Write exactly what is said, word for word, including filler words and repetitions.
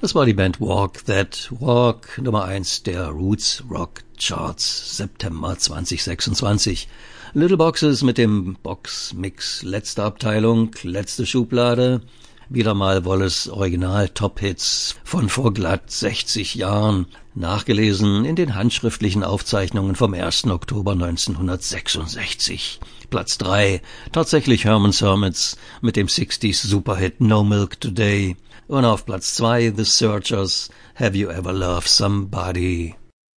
Das war die Band Walk That Walk, Nummer eins der Roots Rock Charts, September zwanzig sechsundzwanzig. Little Boxes mit dem Box-Mix, letzte Abteilung, letzte Schublade. Wieder mal Wallace Original Top-Hits von vor glatt sechzig Jahren, nachgelesen in den handschriftlichen Aufzeichnungen vom ersten Oktober neunzehnhundertsechsundsechzig. Platz drei, tatsächlich Herman's Hermits mit dem sechziger Superhit No Milk Today. Und auf Platz zwei The Searchers, Have You Ever Loved Somebody?